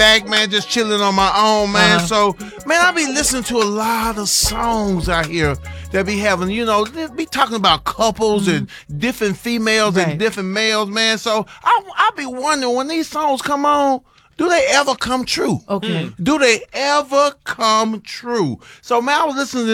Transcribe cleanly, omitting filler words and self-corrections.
back, man, just chilling on my own, man. So, man, I be listening to a lot of songs out here that be having, they be talking about couples and different females and different males, man. So I be wondering when these songs come on, do they ever come true? Okay. Do they ever come true? So, man, I was listening to